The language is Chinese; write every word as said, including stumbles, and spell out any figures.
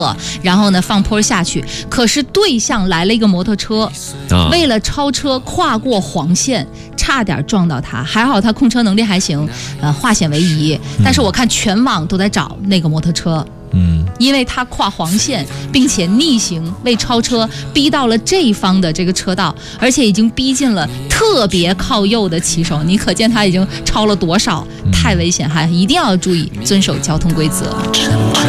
然后呢放坡下去，可是对向来了一个摩托车，啊、为了超车跨过黄线，差点撞到他，还好他控车能力还行，呃，化险为夷。但是我看全网都在找那个摩托车。嗯，因为他跨黄线，并且逆行为超车逼到了这一方的这个车道，而且已经逼近了特别靠右的骑手，你可见他已经超了多少，太危险，还一定要注意遵守交通规则。